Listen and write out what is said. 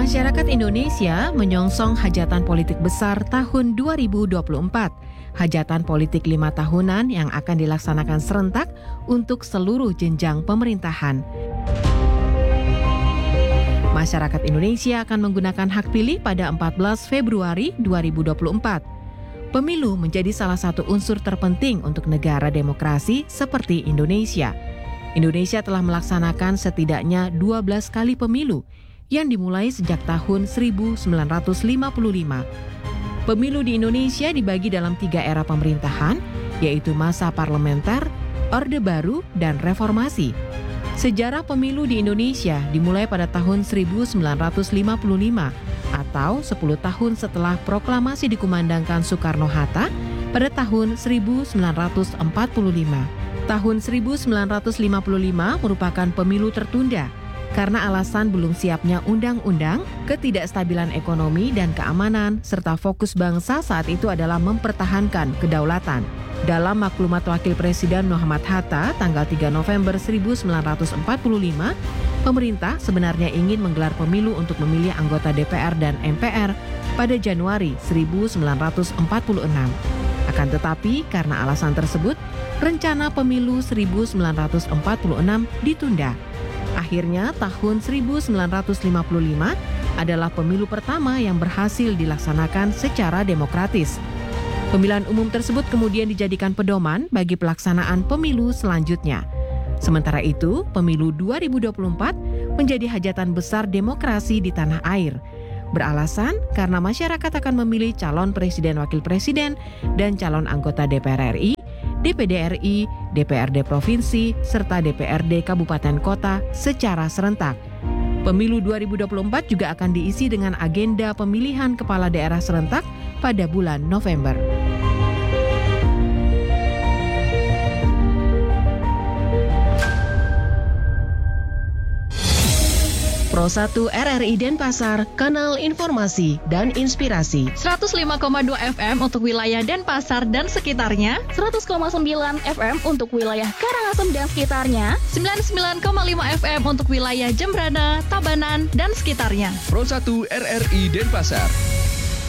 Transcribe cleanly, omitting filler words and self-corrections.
Masyarakat Indonesia menyongsong hajatan politik besar tahun 2024. Hajatan politik 5 tahunan yang akan dilaksanakan serentak untuk seluruh jenjang pemerintahan. Masyarakat Indonesia akan menggunakan hak pilih pada 14 Februari 2024. Pemilu menjadi salah satu unsur terpenting untuk negara demokrasi seperti Indonesia. Indonesia telah melaksanakan setidaknya 12 kali pemilu yang dimulai sejak tahun 1955. Pemilu di Indonesia dibagi dalam 3 era pemerintahan, yaitu masa parlementer, Orde Baru, dan Reformasi. Sejarah pemilu di Indonesia dimulai pada tahun 1955 atau 10 tahun setelah proklamasi dikumandangkan Soekarno-Hatta pada tahun 1945. Tahun 1955 merupakan pemilu tertunda karena alasan belum siapnya undang-undang, ketidakstabilan ekonomi dan keamanan, serta fokus bangsa saat itu adalah mempertahankan kedaulatan. Dalam maklumat Wakil Presiden Muhammad Hatta tanggal 3 November 1945, pemerintah sebenarnya ingin menggelar pemilu untuk memilih anggota DPR dan MPR pada Januari 1946. Akan tetapi, karena alasan tersebut, rencana pemilu 1946 ditunda. Akhirnya, tahun 1955 adalah pemilu pertama yang berhasil dilaksanakan secara demokratis. Pemilihan umum tersebut kemudian dijadikan pedoman bagi pelaksanaan pemilu selanjutnya. Sementara itu, pemilu 2024 menjadi hajatan besar demokrasi di tanah air. Beralasan karena masyarakat akan memilih calon presiden, wakil presiden, dan calon anggota DPR RI, DPD RI, DPRD Provinsi, serta DPRD Kabupaten Kota secara serentak. Pemilu 2024 juga akan diisi dengan agenda pemilihan kepala daerah serentak pada bulan November. Pro 1 RRI Denpasar, kanal informasi dan inspirasi. 105,2 FM untuk wilayah Denpasar dan sekitarnya, 100,9 FM untuk wilayah Karangasem dan sekitarnya, 99,5 FM untuk wilayah Jembrana, Tabanan, dan sekitarnya. Pro 1 RRI Denpasar.